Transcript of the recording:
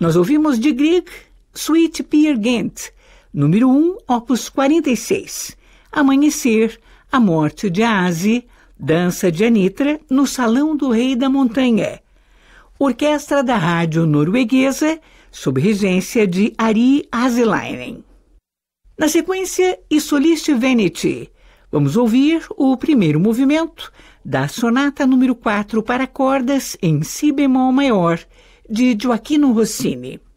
Nós ouvimos de Grieg, Suite Peer Gynt, número 1, opus 46, Amanhecer, A Morte de Aasi, Dança de Anitra, no Salão do Rei da Montanha. Orquestra da Rádio Norueguesa, sob regência de Ari Haseläinen. Na sequência, I Solisti Veneti, vamos ouvir o primeiro movimento da Sonata número 4 para cordas em Si bemol maior, de Gioachino Rossini.